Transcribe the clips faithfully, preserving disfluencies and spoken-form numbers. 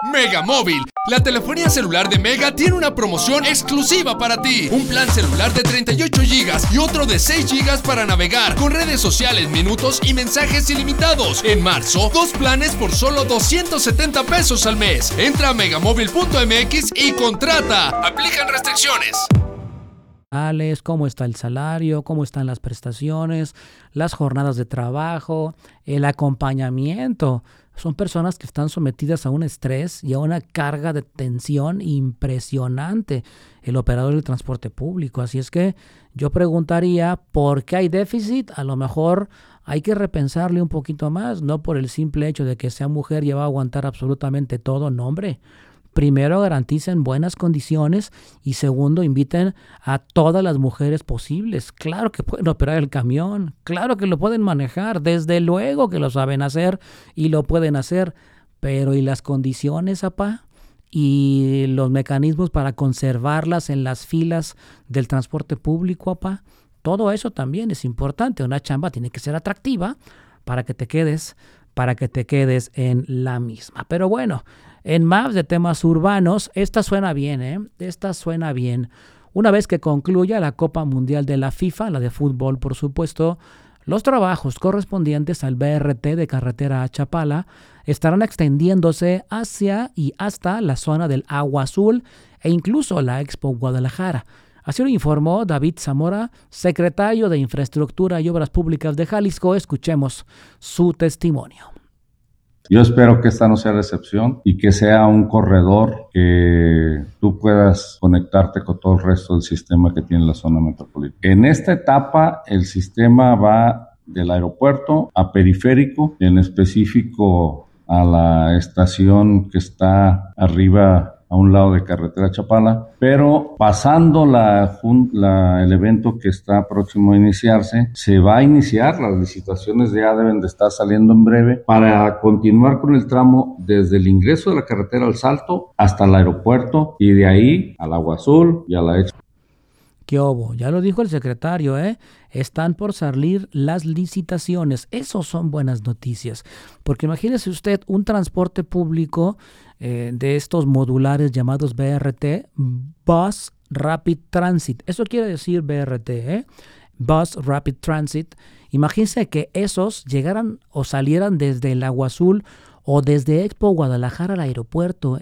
Mega Móvil, la telefonía celular de Mega tiene una promoción exclusiva para ti. Un plan celular de treinta y ocho gigas y otro de seis gigas para navegar con redes sociales, minutos y mensajes ilimitados. En marzo, dos planes por solo doscientos setenta pesos al mes. Entra a megamóvil punto m x y contrata. Aplican restricciones. Alex, cómo está el salario, cómo están las prestaciones, las jornadas de trabajo, el acompañamiento. Son personas que están sometidas a un estrés y a una carga de tensión impresionante, el operador del transporte público. Así es que yo preguntaría, ¿por qué hay déficit? A lo mejor hay que repensarle un poquito más, no por el simple hecho de que sea mujer y va a aguantar absolutamente todo, no, hombre. Primero, garanticen buenas condiciones y segundo, inviten a todas las mujeres posibles. Claro que pueden operar el camión, claro que lo pueden manejar, desde luego que lo saben hacer y lo pueden hacer, pero ¿y las condiciones, apá? ¿Y los mecanismos para conservarlas en las filas del transporte público, apá? Todo eso también es importante. Una chamba tiene que ser atractiva para que te quedes, para que te quedes en la misma. Pero bueno, en más de temas urbanos, esta suena bien, ¿eh? Esta suena bien. Una vez que concluya la Copa Mundial de la FIFA, la de fútbol por supuesto, los trabajos correspondientes al B R T de carretera a Chapala estarán extendiéndose hacia y hasta la zona del Agua Azul e incluso la Expo Guadalajara. Así lo informó David Zamora, secretario de Infraestructura y Obras Públicas de Jalisco. Escuchemos su testimonio. Yo espero que esta no sea la excepción y que sea un corredor que tú puedas conectarte con todo el resto del sistema que tiene la zona metropolitana. En esta etapa el sistema va del aeropuerto a periférico, en específico a la estación que está arriba a un lado de carretera Chapala, pero pasando la, la, el evento que está próximo a iniciarse, se va a iniciar, las licitaciones ya deben de estar saliendo en breve, para continuar con el tramo desde el ingreso de la carretera al Salto hasta el aeropuerto y de ahí al Agua Azul y a la Expo. ¿Qué hubo? Ya lo dijo el secretario, ¿eh? Están por salir las licitaciones. Esos son buenas noticias. Porque imagínese usted un transporte público eh, de estos modulares llamados B R T, Bus Rapid Transit. Eso quiere decir B R T, ¿eh? Bus Rapid Transit. Imagínese que esos llegaran o salieran desde el Agua Azul o desde Expo Guadalajara al aeropuerto.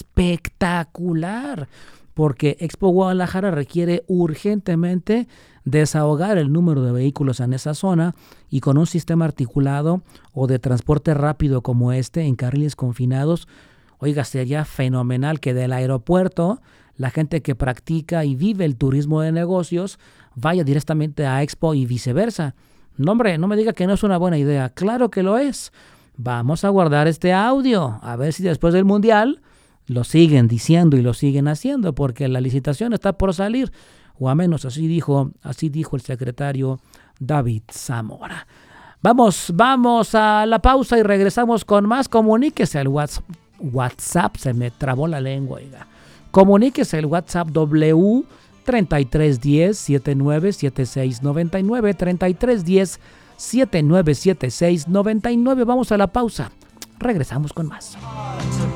¡Espectacular! Porque Expo Guadalajara requiere urgentemente desahogar el número de vehículos en esa zona y con un sistema articulado o de transporte rápido como este en carriles confinados, oiga, sería fenomenal que del aeropuerto la gente que practica y vive el turismo de negocios vaya directamente a Expo y viceversa. No, hombre, no me diga que no es una buena idea. Claro que lo es. Vamos a guardar este audio, a ver si después del Mundial lo siguen diciendo y lo siguen haciendo, porque la licitación está por salir, o a menos así dijo, así dijo el secretario David Zamora. Vamos, vamos a la pausa y regresamos con más. Comuníquese al WhatsApp, WhatsApp se me trabó la lengua, oiga. Comuníquese al WhatsApp W treinta y tres diez, setenta y nueve setenta y seis noventa y nueve, treinta y tres diez, setenta y nueve setenta y seis noventa y nueve. Vamos a la pausa, regresamos con más.